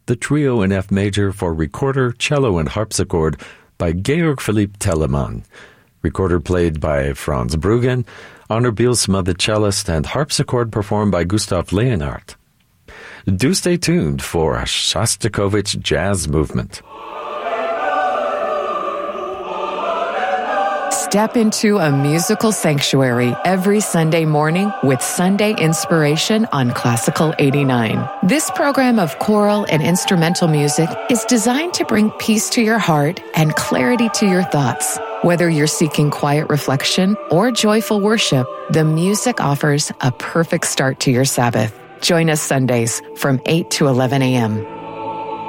the trio in F major for recorder, cello, and harpsichord by Georg Philipp Telemann. Recorder played by Franz Bruggen, Arno Bielsma the cellist, and harpsichord performed by Gustav Leonhardt. Do stay tuned for Shostakovich Jazz Movement. Step into a musical sanctuary every Sunday morning with Sunday Inspiration on Classical 89. This program of choral and instrumental music is designed to bring peace to your heart and clarity to your thoughts. Whether you're seeking quiet reflection or joyful worship, the music offers a perfect start to your Sabbath. Join us Sundays from 8 to 11 a.m.